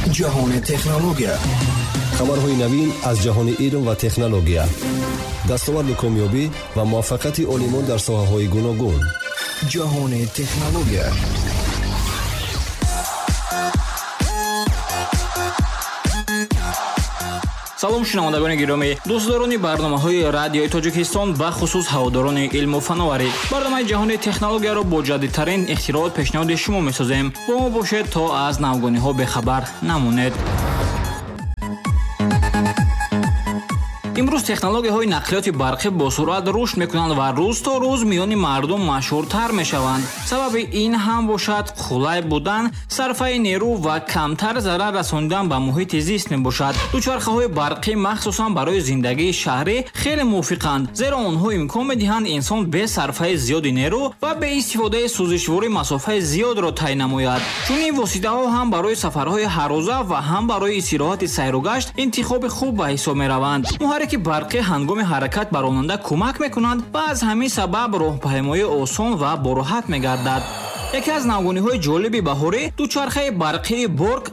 ҷаҳони технология. хабарҳои навин аз ҷаҳони илм ва технология. дастоварду комёбӣ ва муваффақияти олимон дар соҳаҳои гуногун. ҷаҳони технология. салом шунавандагони гиромӣ, дӯстдорони барномаҳои радиои Тоҷикистон ба хусус ҳаводорони илму фановарӣ. барномаи ҷаҳони технологияро бо ҷадидтарин ихтироот пешниҳоди шумо месозем. бо мо бошед то аз навгониҳо бехабар намонед. имрӯз технологияҳои нақлиёти барқӣ бо суръат рушд мекунанд ва рӯз то рӯз миёни мардум машҳуртар мешаванд. сабаби ин ҳам бошад хулай будан, сарфаи нерӯ ва камтар зарар расонидан ба муҳити зист мебошад. дучархаҳои барқӣ махсусан барои зиндагии шаҳрӣ хеле мувофиқанд, зеро онҳо имкон медиҳанд инсон бе сарфаи зиёди нерӯ ва бе истифодаи сӯзишворӣ масофаи зиёдро тай намояд. чунин воситаҳо ҳам барои сафарҳои ҳаррӯза ва ҳам барои истироҳати сайру гашт интихоби хуб ба ҳисоб мераванд. муҳаррики барқӣ ҳангоми ҳаракат ба ронанда кӯмак мекунанд ва аз ҳамин сабаб роҳпаймоӣ осон ва бороҳат мегардад. яке аз навгониҳои ҷолиби баҳорӣ дучархаи барқии Borg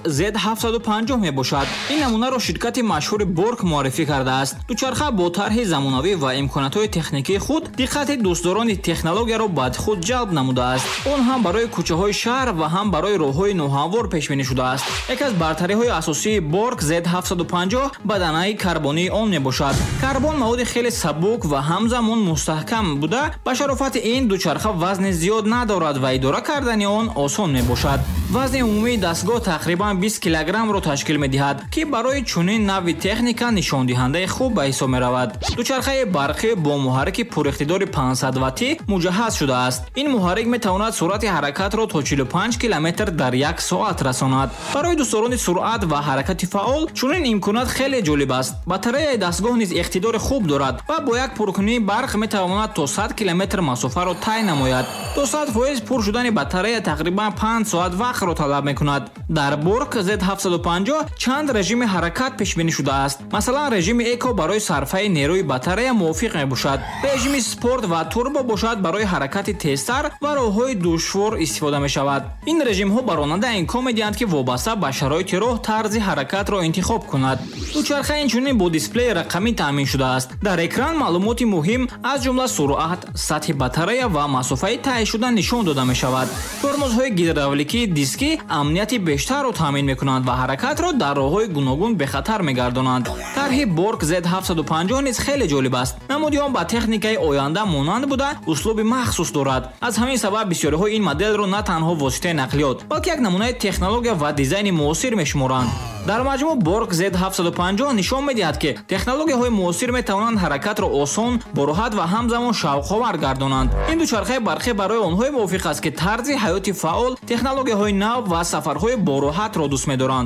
Z750 мебошад. ин намунаро ширкати машҳури Borg муаррифӣ кардааст. дучарха бо тарҳи замонавӣ ва имконатҳои техникии худ диққати дӯстдорони технологияро ба худ ҷалб намудааст. он ҳам барои кӯчаҳои шаҳр ва ҳам барои роҳҳои ноҳамвор пешбинӣ шудааст. яке аз бартариҳои асосии Borg Z750 баданаи карбонии он мебошад. карбон маводи хеле сабук ва ҳамзамон мустаҳкам буда, ба шарофати ин дучарха вазни зиёд надорад ва идора кардани он осон мебошад. вазни умумии дастгоҳ тақрибан 20 килограммро ташкил медиҳад, ки барои чунин нави техника нишондиҳандаи хуб ба ҳисоб меравад. дучархаи барқӣ бо муҳаррики пуриқтидори 500 ваттӣ муҷаҳҳаз шудааст. ин муҳаррик метавонад суръати ҳаракатро то 45 км дар як соат расонад. барои дӯстдорони суръат ва ҳаракати фаъол чунин имконат хеле ҷолиб аст. батареяи дастгоҳ низ иқтидори хуб дорад ва бо як пуркунии барқ метавонад то 100 км масофаро тай намояд. то 100% пур шудани батарея тақрибан 5 соат вақтро талаб мекунад. дар Borg Z750 чанд режими ҳаракат пешбинӣ шудааст. масалан, режими эко барои сарфаи нерӯи батарея мувофиқ мебошад. режими спорт ва турбо бошад барои ҳаракати тезтар ва роҳҳои душвор истифода мешавад. ин режимҳо ба ронанда имкон медиҳанд ки вобаста ба шароити роҳ тарзи ҳаракатро интихоб кунад. дучарха инчунин бо дисплеи рақамӣ таъмин шудааст. дар экран маълумоти муҳим аз ҷумла суръат, сатҳи батарея ва масофаи тайшуда нишон дода мешавад. тормозҳои гидравликии дискӣ амнияти бештарро таъмин мекунанд ва ҳаракатро дар роҳҳои гуногун бехатар мегардонанд. тарҳи Borg Z750 низ хеле ҷолиб аст. намуди он ба техникаи оянда монанд буда, услуби махсус дорад. аз ҳамин сабаб бисёриҳо ин моделро на танҳо воситаи нақлиёт, балки як намунаи технология ва дизайни муосир мешуморанд. дар маҷмӯъ Borg Z750 нишон медиҳад, ки технологияҳои муосир метавонанд ҳаракатро осон, бороҳат ва ҳамзамон шавқовар гардонанд. ин дучархаи барқӣ барои онҳое мувофиқ аст, ки тарзи ҳаёти фаъол, технологияҳои нав ва сафарҳои бороҳатро дӯст медоранд.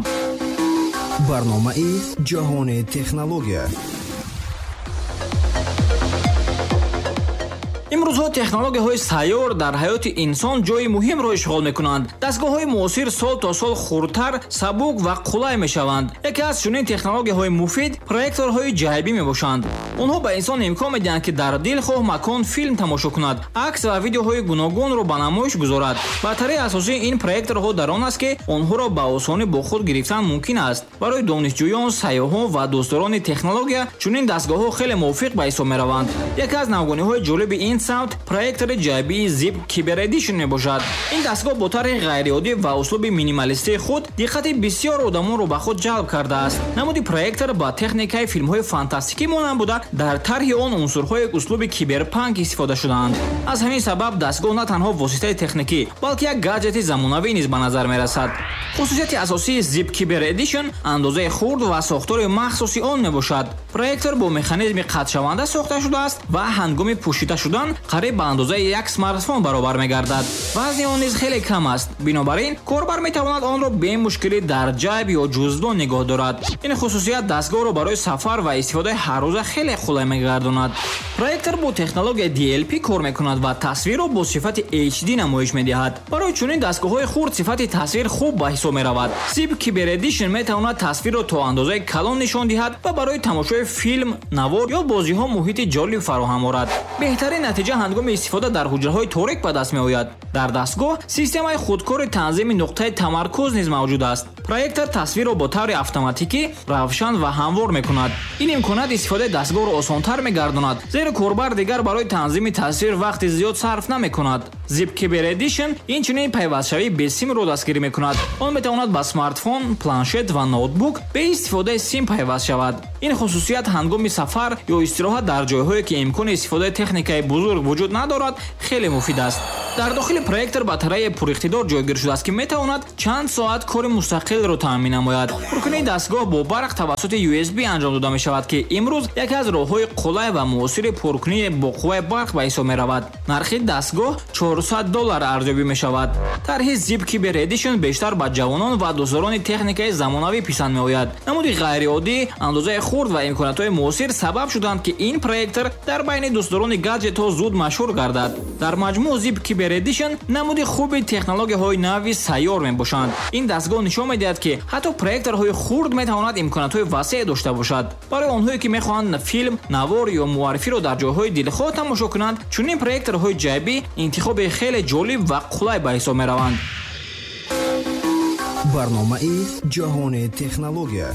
барномаи ҷаҳони технология. имрӯзҳо технологияҳои сайёр дар ҳаёти инсон ҷойи муҳимро ишғол мекунанд. дастгоҳҳои муосир сол то сол хурдтар, сабук ва қулай мешаванд. яке аз чунин технологияҳои муфид проекторҳои ҷайбӣ мебошанд. онҳо ба инсон имкон медиҳанд, ки дар дилхоҳ макон филм тамошо кунад, акс ва видеоҳои гуногунро ба намоиш гузорад. батареяи асосии ин проекторҳо дар он аст, ки онҳоро ба осонӣ бо худ гирифтан мумкин аст. барои донишҷӯён, сайёҳон ва дӯстдорони технология чунин дастгоҳҳо хеле мувофиқ ба ҳисоб мераванд. яке аз навгониҳои ҷолиби ин самт проектори ҷайбии Zip Kyber Edition мебошад. ин дастгоҳ бо тарҳи ғайриоддӣ ва услуби минималистии худ диққати бисёр одамонро ба худ ҷалб кардааст. намуди проектор ба техникаи филмҳои фантастикӣ монанд буда, дар тарҳи он унсурҳои услуби киберпанк истифода шудаанд. аз ҳамин сабаб дастгоҳ на танҳо воситаи техникӣ, балки як гадҷети замонавӣ низ ба назар мерасад. хусусияти асосии Zip Kyber Edition андозаи хурд ва сохтори махсуси он мебошад. проектор бо механизми қатшаванда сохта шудааст ва ҳангоми пӯшида шудан қариб ба андозаи як смартфон баробар мегардад. вазни он низ хеле кам аст. бинобар ин корбар метавонад онро бе мушкилӣ дар ҷайб ё ҷуздон нигоҳ дорад. ин хусусият дастгоҳро барои сафар ва истифодаи ҳаррӯза хеле хулай мегардонад. проектор бо технологияи DLP кор мекунад ва тасвирро бо сифати HD намоиш медиҳад. барои чунин дастгоҳҳои хурд сифати тасвир хуб ба ҳисоб меравад. Zip Kyber Edition метавонад тасвирро то андозаи калон нишон диҳад ва барои тамошои филм, навор ё бозиҳо муҳити ҷолиб фароҳам орад. беҳтарин натиҷа ҳангоми истифода дар ҳуҷраҳои торик ба даст меояд. дар дастгоҳ системаи худкори танзими нуқтаи тамаркуз низ мавҷуд аст. Проектор тасвирро бо таври автоматикӣ равшан ва ҳамвор мекунад. ин имконият истифодаи дастгоҳро осонтар мегардонад, зеро корбар дигар барои танзими тасвир вақти зиёд сарф намекунад. ZipKeeper Edition инчунин пайвастшавии бе симро дастгирӣ мекунад. он метавонад ба смартфон, планшет ва ноутбук бе истифодаи сим пайваст шавад. ин хусусият ҳангоми сафар ё истироҳат дар ҷойҳое ки имкони истифодаи техникаи бузург вуҷуд надорад хеле муфид аст. дар дохили проектор батареяи пуриқтидор ҷойгир шудааст ки метавонад чанд соат кори мустақилро таъмин намояд. рӯкунии дастгоҳ бо барқ тавассути USB анҷом дода мешавад ки имрӯз яке аз роҳҳои қулай ва муосири пуркунӣ бо қувваи барқ ба ҳисоб меравад. нархи дастгоҳ $400 арзёбӣ мешавад. тарҳи ZipKeeper Edition бештар ба ҷавонон ва дӯстдорони техникаи замонавӣ писанд меояд. намуди ғайриоддӣ, андозаи хурд ва имкониятҳои муосир сабаб шуданд ки ин проектор дар байни дӯстдорони гадҷетҳо зуд машҳур гардад. дар маҷмӯъ ZipKeeper Edition намуди хуби технологияҳои нави сайёр мебошанд. ин дастгоҳ нишон медиҳад ки ҳатто проекторҳои хурд метавонад имкониятҳои васеъ дошта бошад. барои онҳое ки мехоҳанд филм, навор ё муаррифиро дар ҷойҳои дилхоҳ тамошо кунанд, чунин проекторҳои ҷайбӣ интихоби хеле ҷолиб ва қулай ба ҳисоб мераванд. барномаи ҷаҳони технология.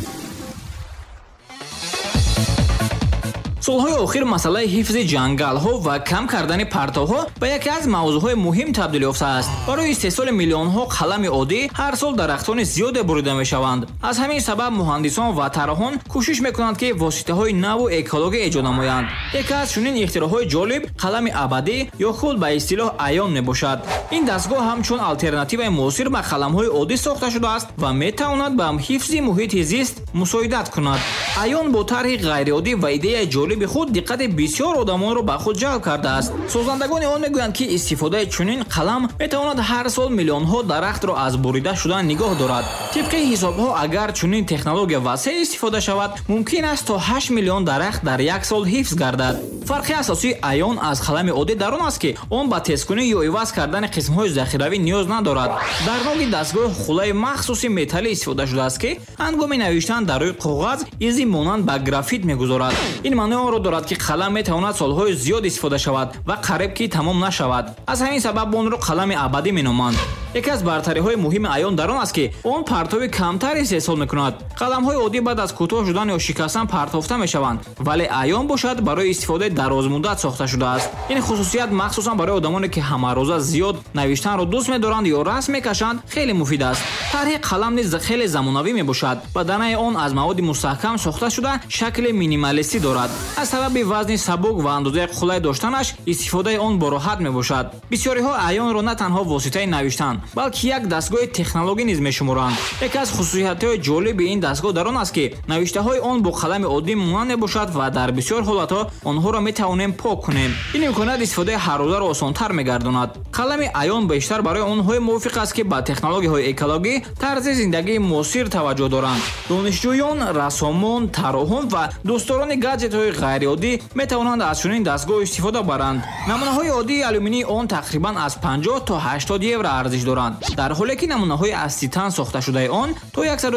солҳои охир масъалаи ҳифзи ҷангалҳо ва кам кардани партовҳо ба яке аз мавзӯъҳои муҳим табдил ёфтааст. барои истеҳсоли миллионҳо қалами оддӣ ҳар сол дарахтони зиёде бурида мешаванд. аз ҳамин сабаб муҳандисон ва тарроҳон кӯшиш мекунанд ки воситаҳои наву экологӣ эҷод намоянд. яке аз чунин ихтироъҳои ҷолиб қалами абадӣ ё худ ба истилоҳ айон мебошад. ин дастгоҳ ҳамчун алтернативаи муосир ба қаламҳои оддӣ сохта шудааст ва метавонад ба ҳифзи муҳити зист мусоидат кунад. айон бо тарҳи ғайриоддӣ ва идеяи ҷолиби худ диққати бисёр одамонро ба худ ҷалб кардааст. созандагони он мегӯянд ки истифодаи чунин қалам метавонад ҳар сол миллионҳо дарахтро аз бурида шудан нигоҳ дорад. тибқи ҳисобҳо агар чунин технология васеъ истифода шавад, мумкин аст то 8 миллион дарахт дар як сол ҳифз гардад. фарқи асосии айон аз қалами оддӣ дар он аст ки он ба тезкунӣ ё иваз кардани қисмҳои захиравӣ ниёз надорад. дар ноги дастгоҳ хулаи махсуси металлӣ истифода шудааст ки ҳангоми навиштан дар рӯи коғаз изи монанд ба графит мегузорад. ин маънои онро дорад ки қалам метавонад солҳои зиёд истифода шавад ва қариб ки тамом нашавад. аз ҳамин сабаб онро қалами абадӣ меноманд. яке аз бартариҳои муҳими айон дар он аст ки он партови камтар истеҳсол мекунад. қаламҳои оддӣ баъд аз кӯтоҳ шудан ё шикастан партофта мешаванд, вале айон бошад барои истифодаи дарозмуддат сохта шудааст. ин хусусият махсусан барои одамоне ки ҳамарӯза зиёд навиштанро дӯст медоранд ё расм мекашанд хеле муфид аст. тарҳи қалам низ хеле замонавӣ мебошад. баданаи он аз маводи мустаҳкам сохта шуда шакли минималистӣ дорад. аз сабаби вазни сабук ва андозаи қулай доштанаш истифодаи он бороҳат мебошад. бисёриҳо айонро на танҳо воситаи навиштан, балки як дастгоҳи технологӣ низ мешуморанд. яке аз хусусиятҳои ҷолиби ин дастгоҳ дар он аст ки навиштаҳои он бо қалами оддӣ монанд мебошад ва дар бисёр ҳолатҳо онҳоро метавонем пок кунем. ин имконият истифодаи ҳаррӯзаро осонтар мегардонад. қалами айон бештар барои онҳое мувофиқ аст ки ба технологияҳои экологӣ, тарзи зиндагии муосир таваҷҷӯҳ доранд. донишҷӯён, рассомон, тарроҳон ва дӯстдорони гадҷетҳои ғайриоддӣ метавонанд аз чунин дастгоҳ истифода баранд. намунаҳои оддии алюминии он тақрибан аз 50 то 80 евро арзиш доранд, дар ҳоле ки намунаҳои аз титан сохта шудаи он то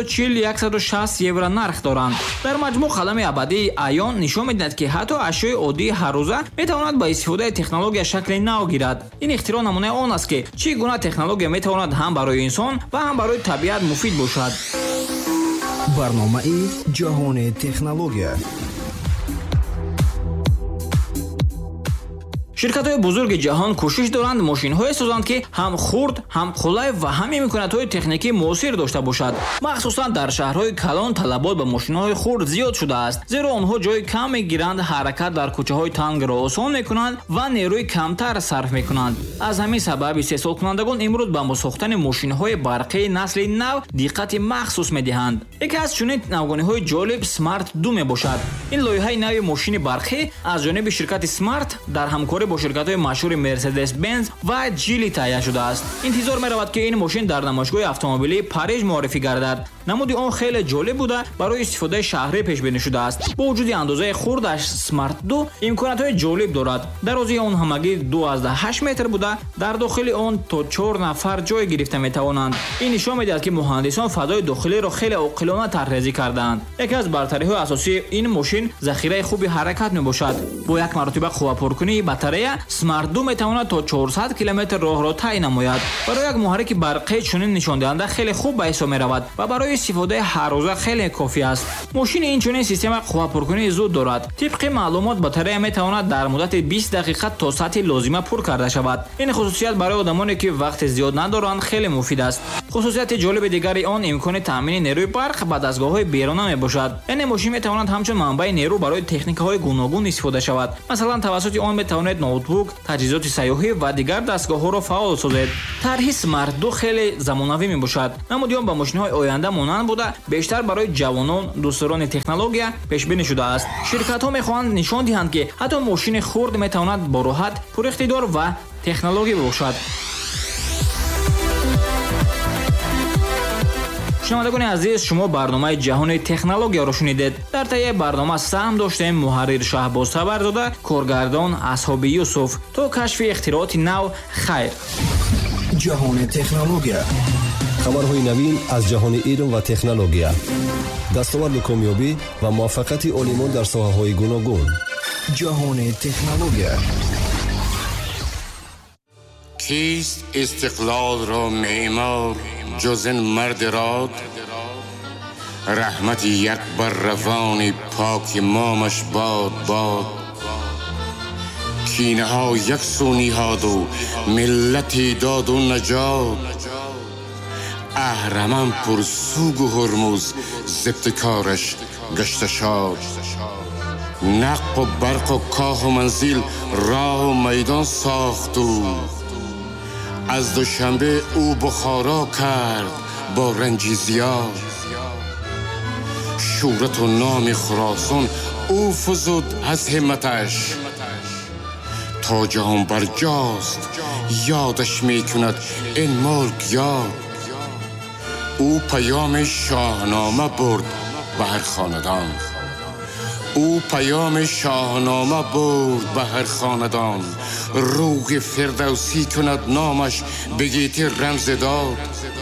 140-160 евро нарх доранд. дар маҷмӯъ қалами абадии айон нишон медиҳад ки ҳатто ашёи оддии ҳаррӯза метавонад ба истифодаи технология шакли нав гирад. ин ихтироъ намунаи он аст ки чӣ гуна технология метавонад ҳам барои инсон ва ҳам барои табиат муфид бошад. барномаи ҷаҳони технология. ширкатҳои бузурги ҷаҳон кӯшиш доранд мошинҳое созанд ки ҳам хурд, ҳам қулай ва ҳам имкониятҳои техникӣ муосир дошта бошад. махсусан дар шаҳрҳои калон талабот ба мошинҳои хурд зиёд шудааст, зеро онҳо ҷои кам мегиранд, ҳаракат дар кӯчаҳои тангро осон мекунанд ва нерӯи камтар сарф мекунанд. аз ҳамин сабаб истеҳсолкунандагон имрӯз ба сохтани мошинҳои барқии насли нав диққати махсус медиҳанд. яке аз чунин навгониҳои ҷолиб Smart 2 мебошад. ин лоиҳаи нави мошини барқӣ аз ҷониби ширкати Smart дар ҳамкорӣ бо ширкатҳои машҳури Mercedes-Benz ва Geely таҳия шудааст. интизор меравад ки ин мошин дар намоишгоҳи автомобилии Париж муоррифӣ гардад. намуди он хеле ҷолиб буда барои истифодаи шаҳрӣ пешбинӣ шудааст. бо вуҷуди андозаи хурдаш Smart 2 имкониятҳои ҷолиб дорад. дарозии он ҳамагӣ 2,8 метр буда, дар дохили он то 4 нафар ҷой гирифта метавонанд. ин нишон медиҳад ки муҳандисон фазои дохилиро хеле оқилона тарҳрезӣ кардаанд. яке аз бартариҳои асосии ин мошин захираи хуби ҳаракат мебошад. бо як маротиба қуввапуркунии батарея батарея Smart 2 метавонад то 400 километр роҳро тай намояд. Барои як муҳаррики барқӣ чунин нишондиҳанда хеле хуб ба ҳисоб меравад ва барои истифодаи ҳаррӯза хеле кофӣ аст. Мошини инчунин системаи қуввапуркунии зуд дорад. Тибқи маълумот батарея метавонад дар муддати 20 дақиқа то сатҳи лозима пур карда шавад. Ин хусусият барои одамоне ки вақти зиёд надоранд хеле муфид аст. Хусусияти ҷолиби дигари он имкони таъмини нерӯи барқ ба дастгоҳҳои берона мебошад. Яъне мошин метавонад ҳамчун манбаи нерӯ барои техникаҳои гуногун истифода шавад. Масалан, тавассути он метавонед ноутбук, таҷҳизоти сайёҳӣ ва дигар дастгоҳҳоро фаъол созед. тарҳи Smart 2 хеле замонавӣ мебошад. намуди он ба мошинҳои оянда монанд буда бештар барои ҷавонон, дӯстдорони технология пешбинӣ шудааст. Ширкатҳо мехоҳанд нишон диҳанд, ки ҳатто мошини хурд метавонад бо роҳат, пуриқтидор ва технологӣ бошад. шунавандагони азиз, шумо барномаи ҷаҳони технологияро шунидед. дар таҳияи барнома саҳм доштем муҳаррир Шаҳбоз Табарзода, коргардон Асҳоби Юсуф. то кашфи ихтироати нав, хайр. ҷаҳони технология. хабарҳои навин аз ҷаҳони илм ва технология. дастоварду комёбӣ ва муваффақияти олимон дар соҳаҳои гуногун. ҷаҳони технология. کیست استقلال را معمار جز این مرد راد؟ رحمت یک بر روان پاک مامش باد باد. کینه ها یک سو نهاد و ملتی داد و نجات. اهرمن پر سوگ و هرمز ابتکارش گشت شاد. نقب و برق و کاه و منزل راه و میدان ساخت و از دوشنبه او بخارا کرد با رنجی زیاد. شهرت و نام خراسان او فزود از همتش. تا جهان برجاست یادش میکند این ملک یاد. او پیام شاهنامه برد به هر خاندان. او پیام شاهنامه برد به هر خاندان. روح فردوسی کند نامش بگیتی رمز داد.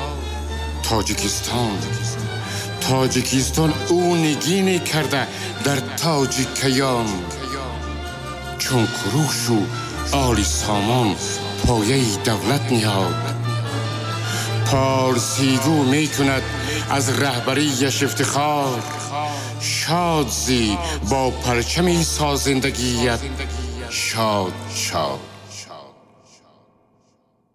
تاجیکستان او نگینی کرده در تاجیکیان. چون کروش و آلی سامان پایه دولت نهاد. پارسیگو می کند از رهبریش افتخار. شاد زی با پرچمی سازندگیت شاد شاد.